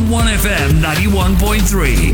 1FM 91.3.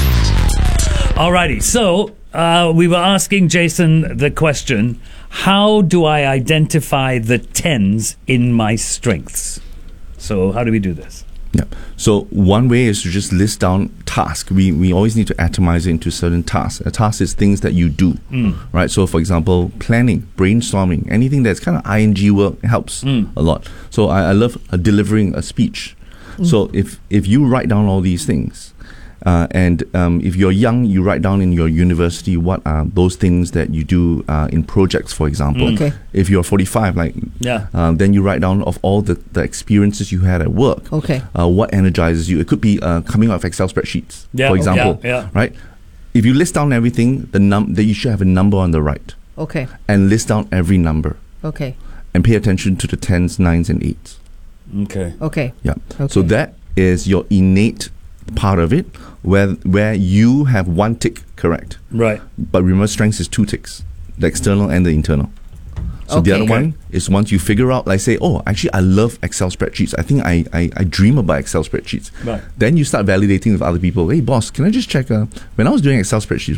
Alrighty, so we were asking Jason the question, how do I identify the tens in my strengths? So how do we do this? Yeah. So one way is to just list down tasks. We always need to atomize it into certain tasks. A task is things that you do, right? So for example, planning, brainstorming, anything that's kind of ing work helps a lot. So I love delivering a speech. So if you write down all these things, and if you're young, you write down in your university what are those things that you do in projects, for example. Okay. If you're 45, then you write down of all the experiences you had at work. Okay. What energizes you? It could be coming out of Excel spreadsheets, Yeah, for example. yeah. Right? If you list down everything, that you should have a number on the right, Okay. and list down every number, Okay. and pay attention to the 10s, 9s, and 8s. Okay. Okay. Yeah. Okay. So that is your innate part of it, where you have one tick correct. Right. But remember, strengths is two ticks, the external and the internal. So the Okay. other one is once you figure out, like say, oh, actually I love Excel spreadsheets. I think I dream about Excel spreadsheets. Right. Then you start validating with other people. Hey boss, can I just check, when I was doing Excel spreadsheets,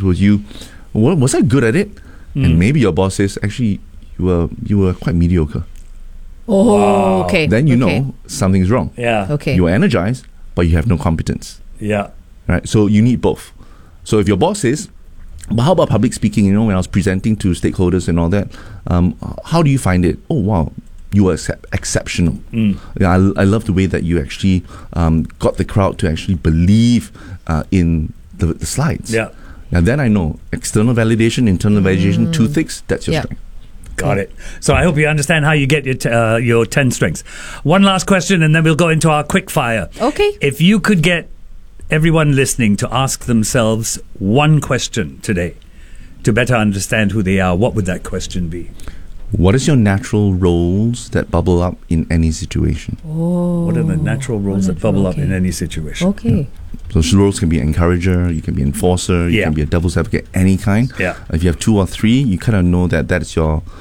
was I good at it? And maybe your boss says, actually, you were quite mediocre. Oh, Wow. okay. Then you okay. know something's wrong. Yeah. Okay. You are energized, but you have no competence. Yeah. Right? So you need both. So if your boss says, but how about public speaking? You know, when I was presenting to stakeholders and all that, how do you find it? Oh, wow, you are exceptional. Yeah, I love the way that you actually got the crowd to actually believe in the slides. Yeah. And then I know external validation, internal validation, two thicks, that's your Yeah. strength. Got it. So I hope you understand how you get your 10 strengths. One last question and then we'll go into our quick fire. Okay. If you could get everyone listening to ask themselves one question today to better understand who they are, what would that question be? What is your natural roles that bubble up in any situation? Oh. What are the natural roles that bubble up okay. in any situation? Okay. So roles can be encourager, you can be enforcer, you Yeah. can be a devil's advocate, any kind. Yeah. If you have two or three, you kind of know that's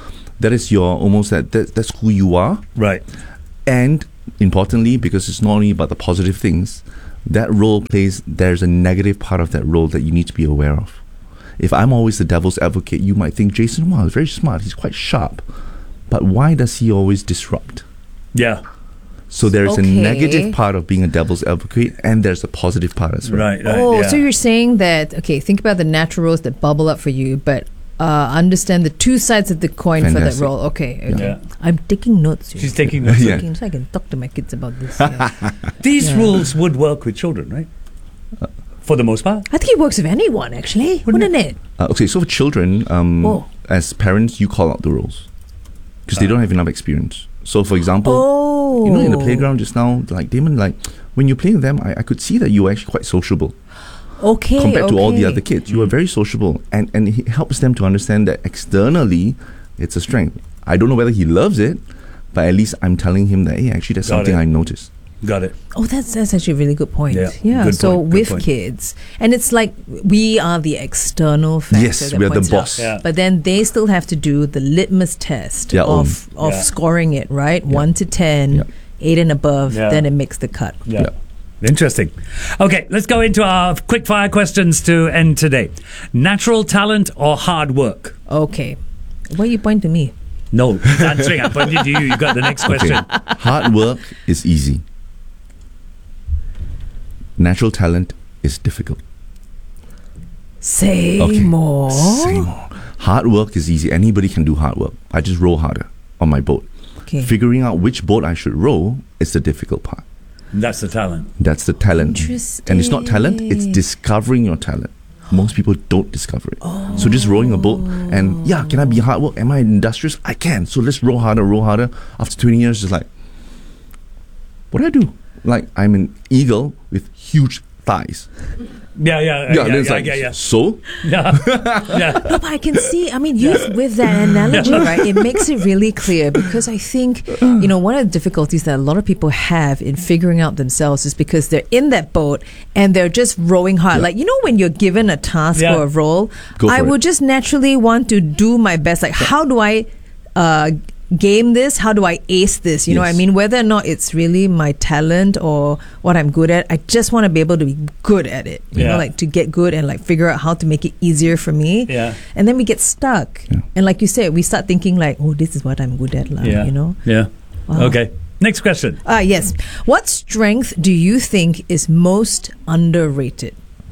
your almost that's who you are. Right. And importantly, because it's not only about the positive things, that role there's a negative part of that role that you need to be aware of. If I'm always the devil's advocate, you might think, Jason, wow, he's very smart, he's quite sharp. But why does he always disrupt? Yeah. So there is a Okay. negative part of being a devil's advocate, and there's a positive part as well. Right. Oh, yeah. so you're saying that, okay, think about the natural roles that bubble up for you, but understand the two sides of the coin for that Fantastic. role. Okay. Okay. Yeah. I'm taking notes. She's taking notes. Yeah. So I can talk to my kids about this. Yeah. These Yeah. rules would work with children, right? For the most part. I think it works with anyone, actually. Wouldn't it? Okay, so for children, Oh. as parents, you call out the roles because they don't have enough experience. So, for example, Oh. you know, in the playground just now, like Damon, like when you're playing with them, I could see that you were actually quite sociable Okay. compared to all the okay. other kids. You were very sociable, and it helps them to understand that externally, it's a strength. I don't know whether he loves it, but at least I'm telling him that, hey, actually, that's Got something it. I noticed. Got it. Oh, that's actually a really good point. Yeah, good so point, good with point. kids, and it's like we are the external factor. Yes, that we are the points it out. boss. Yeah. But then they still have to do the litmus test Their of Yeah. scoring it, right? 1 to 10, Yeah. 8 and above, Yeah. then it makes the cut. Yeah. Interesting. Okay, let's go into our quick fire questions to end today. Natural talent or hard work? Okay. Why you point to me? No, it's answering. I pointed to you. You got the next question. Hard work is easy. Natural talent is difficult. Say Okay. more. Say more. Hard work is easy. Anybody can do hard work. I just row harder on my boat. Okay. Figuring out which boat I should row is the difficult part. That's the talent. That's the talent. And it's not talent, it's Interesting. discovering your talent. Most people don't discover it. So just rowing a boat and, yeah, can I be hard work? Am I industrious? I can. So let's row harder, row harder. After 20 years, it's like, what do I do? Like, I'm an eagle with huge thighs. Yeah. then it's like, so? Yeah. No, but I can see, I mean, with that analogy, right, it makes it really clear because I think, one of the difficulties that a lot of people have in figuring out themselves is because they're in that boat and they're just rowing hard. Yeah. Like, when you're given a task Yeah. or a role, Go for I it. would just naturally want to do my best. Like, how do I game this? How do I ace this? You know what I Yes. mean? Whether or not it's really my talent or what I'm good at, I just want to be able to be good at it. You Yeah. know, like to get good and like figure out how to make it easier for me. Yeah. And then we get stuck. Yeah. And like you said, we start thinking like, oh, this is what I'm good at, Yeah. you know? Yeah. Wow. Okay. Next question. Yes. What strength do you think is most underrated?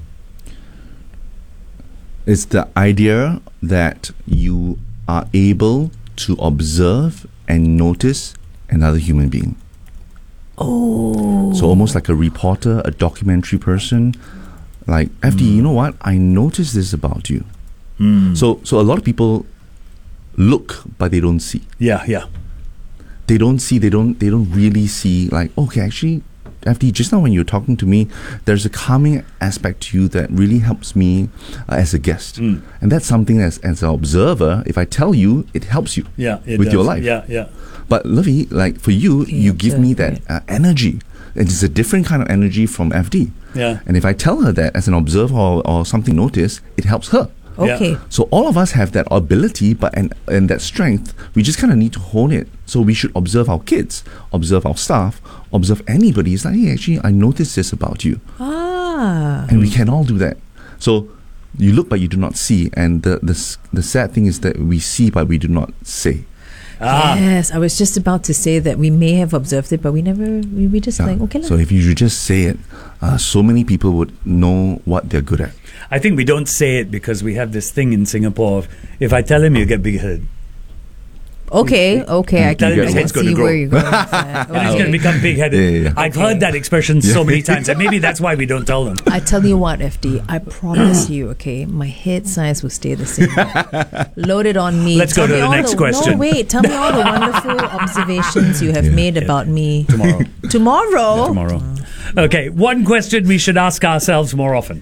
It's the idea that you are able to observe and notice another human being. Oh. So almost like a reporter, a documentary person. Like, FD, you know what? I noticed this about you. So a lot of people look, but they don't see. Yeah. Yeah. They don't see. They don't really see. Like, okay, actually, FD, just now when you're talking to me, there's a calming aspect to you that really helps me as a guest. And that's something as an observer, if I tell you, it helps you Yeah. It with does. your life. Yeah. Yeah. But Lovey, like for you, you give me that energy. And it's a different kind of energy from FD. Yeah. And if I tell her that as an observer or something noticed, it helps her. Okay. So all of us have that ability, but and that strength, we just kind of need to hone it. So we should observe our kids, observe our staff, observe anybody. It's like, hey, actually, I noticed this about you. And we can all do that. So you look, but you do not see. And the sad thing is that we see, but we do not say. Yes, I was just about to say that we may have observed it, but we never, we just like, okay. So if you just say it, so many people would know what they're good at. I think we don't say it because we have this thing in Singapore of, if I tell him, you get big head. Okay, I Tell him his can head's gonna see grow. where you're going with that. And he's going to Okay. become big-headed. Yeah. I've heard that expression so many times, and maybe that's why we don't tell them. I tell you what, FD, I promise you, okay, my head size will stay the same. Load it on me. Let's go Tell to me the all next question. No, wait. Tell me all the wonderful observations you have made about me. Tomorrow. Tomorrow? Tomorrow. Okay, one question we should ask ourselves more often.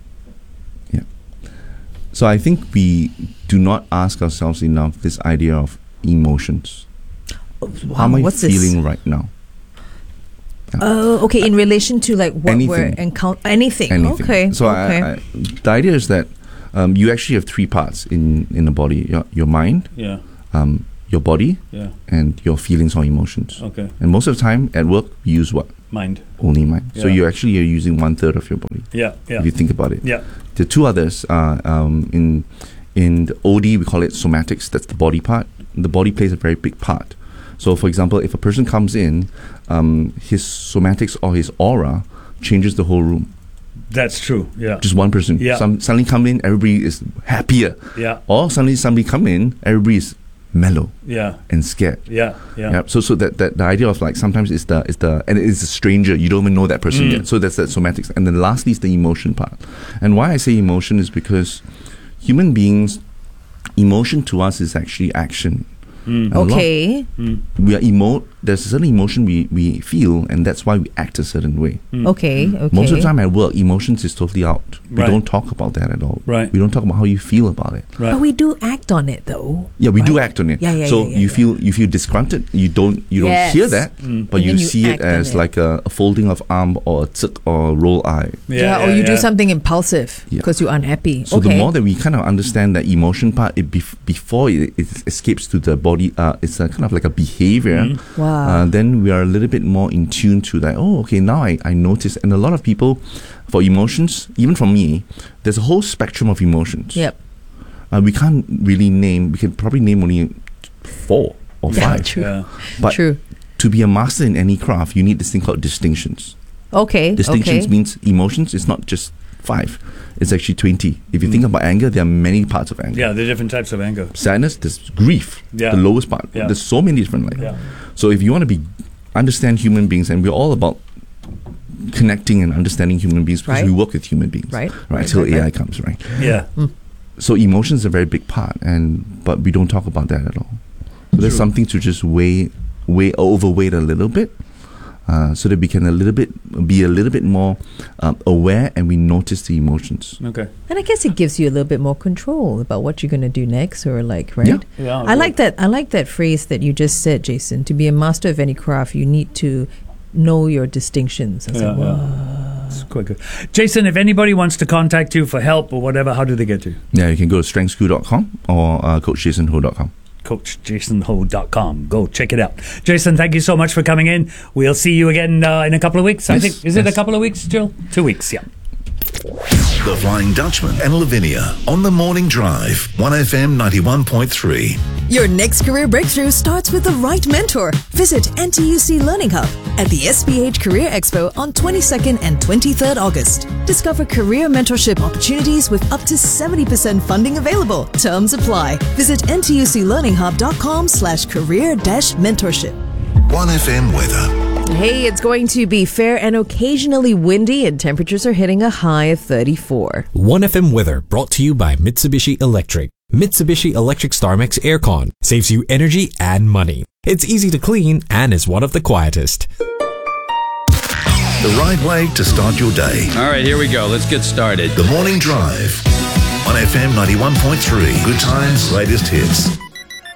So I think we do not ask ourselves enough this idea of emotions. How am I what's feeling this? right now? Oh, okay. In relation to like what we're Anything. anything. Anything. Okay. So okay. the idea is that you actually have three parts in the body: your mind, Yeah, your body, yeah. and your feelings or emotions. Okay. And most of the time at work, we use what? Mind. Only mind. So Yeah. you're actually using 1/3 of your body. Yeah, yeah. If you think about it. Yeah. The two others are in the OD we call it somatics. That's the body part. The body plays a very big part. So, for example, if a person comes in, his somatics or his aura changes the whole room. That's true. Yeah. Just one person. Yeah. Suddenly come in, everybody is happier. Yeah. Or suddenly somebody come in, everybody is mellow Yeah. and scared. Yeah. Yeah. Yeah. So that the idea of like sometimes it's the and it's a stranger, you don't even know that person yet. So that's that somatics. And then lastly is the emotion part. And why I say emotion is because human beings, emotion to us is actually action. And a lot- Okay. we are there's a certain emotion we feel, and that's why we act a certain way. Okay. Okay. Most of the time at work, emotions is totally out. We Right. don't talk about that at all. Right. We don't talk about how you feel about it. Right. But we do act on it though. Yeah, we do Right? act on it. Yeah, so yeah, you yeah. feel disgruntled. You don't Yes. hear that, but And you then you see it act on as it. like a folding of arm or a tzuk or a roll eye. Yeah, or you do something impulsive Yeah. because you're unhappy. So okay. the more that we kind of understand that emotion part, before it escapes to the body, it's a kind of like a behavior. Wow. Then we are a little bit more in tune to like, oh, okay, now I notice. And a lot of people, for emotions, even for me, there's a whole spectrum of emotions. Yep. We can't really name. We can probably name only 4 or 5. Yeah, true. Yeah. But True. to be a master in any craft, you need this thing called distinctions. Okay. Distinctions okay. means emotions. It's not just 5. It's actually 20. If you think about anger, there are many parts of anger. Yeah, there are different types of anger. Sadness, there's grief, Yeah. the lowest part. Yeah. There's so many different like. Yeah. So if you want to understand human beings, and we're all about connecting and understanding human beings because Right. we work with human beings, Right. Until Right. AI comes, right? Yeah. So emotions are a very big part, but we don't talk about that at all. So there's True. something to just overweight a little bit, so that we can be a little bit more aware, and we notice the emotions. Okay. And I guess it gives you a little bit more control about what you're going to do next, or like, right? Yeah. Yeah. I like that. I like that phrase that you just said, Jason. To be a master of any craft, you need to know your distinctions. I was Yeah, like, yeah. wow. It's quite good. Jason, if anybody wants to contact you for help or whatever, how do they get you? Yeah, you can go to strengthschool.com or coachjasonho.com. coachjasonho.com. Go check it out. Jason, thank you so much for coming in. We'll see you again in a couple of weeks. I Yes, think. Is it a yes. couple of weeks, Jill? 2 weeks, yeah. The Flying Dutchman and Lavinia on the Morning Drive, 1FM 91.3. Your next career breakthrough starts with the right mentor. Visit NTUC Learning Hub at the SPH Career Expo on 22nd and 23rd August. Discover career mentorship opportunities with up to 70% funding available. Terms apply. Visit ntuclearninghub.com/career-mentorship. 1FM weather. Hey, it's going to be fair and occasionally windy, and temperatures are hitting a high of 34. 1FM weather brought to you by Mitsubishi Electric. Mitsubishi Electric StarMax Aircon saves you energy and money. It's easy to clean and is one of the quietest. The right way to start your day. All right, here we go. Let's get started. The Morning Drive. 1FM 91.3. Good times, latest hits.